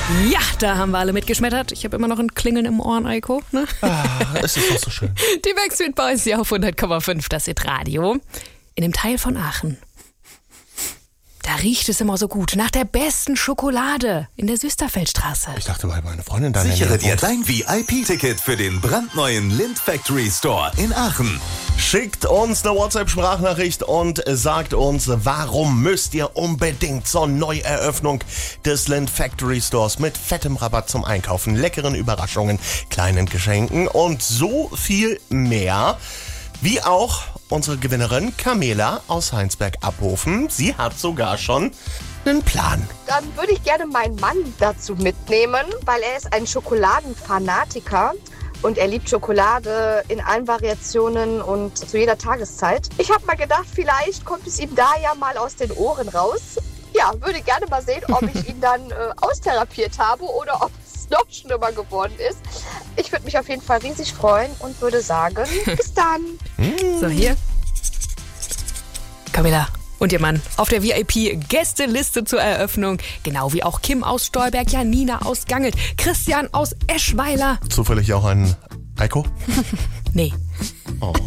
Ja, da haben wir alle mitgeschmettert. Ich habe immer noch ein Klingeln im Ohren, Eiko. Ne? Es ist doch so schön. Die Backstreet Boys hier auf 100,5, das Hitradio. In einem Teil von Aachen. Da riecht es immer so gut. Nach der besten Schokolade in der Süsterfeldstraße. Ich dachte, weil meine Freundin da Sichere dir dein VIP-Ticket für den brandneuen Lindt Factory Store in Aachen. Schickt uns eine WhatsApp-Sprachnachricht und sagt uns, warum müsst ihr unbedingt zur Neueröffnung des Lindt Factory Stores mit fettem Rabatt zum Einkaufen, leckeren Überraschungen, kleinen Geschenken und so viel mehr. Wie auch unsere Gewinnerin Camela aus Heinsberg-Abhofen. Sie hat sogar schon einen Plan. Dann würde ich gerne meinen Mann dazu mitnehmen, weil er ist ein Schokoladenfanatiker und er liebt Schokolade in allen Variationen und zu jeder Tageszeit. Ich habe mal gedacht, vielleicht kommt es ihm da ja mal aus den Ohren raus. Ja, würde gerne mal sehen, ob ich ihn dann austherapiert habe oder ob es noch schlimmer geworden ist. Ich würde mich auf jeden Fall riesig freuen und würde sagen, bis dann. So, hier. Camilla und ihr Mann auf der VIP-Gästeliste zur Eröffnung. Genau wie auch Kim aus Stolberg, Janina aus Gangelt, Christian aus Eschweiler. Zufällig auch ein Eiko? Nee,